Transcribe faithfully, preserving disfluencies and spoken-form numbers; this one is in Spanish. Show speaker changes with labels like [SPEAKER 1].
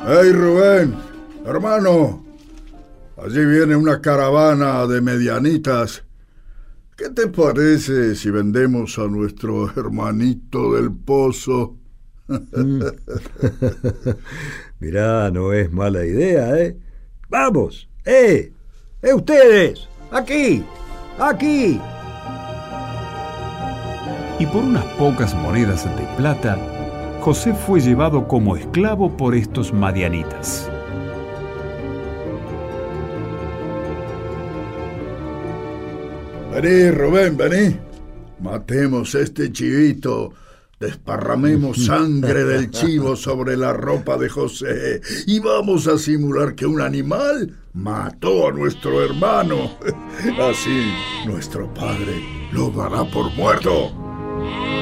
[SPEAKER 1] ¡Hey, Rubén! Hermano, allí viene una caravana de medianitas. ¿Qué te parece si vendemos a nuestro hermanito del pozo?
[SPEAKER 2] Mm. Mirá, no es mala idea, ¿eh? ¡Vamos! ¡Eh! ¡Eh, ustedes! ¡Aquí! ¡Aquí!
[SPEAKER 3] Y por unas pocas monedas de plata, José fue llevado como esclavo por estos madianitas.
[SPEAKER 1] Vení, Rubén, vení. Matemos a este chivito. Desparramemos sangre del chivo sobre la ropa de José y vamos a simular que un animal mató a nuestro hermano. Así nuestro padre lo dará por muerto.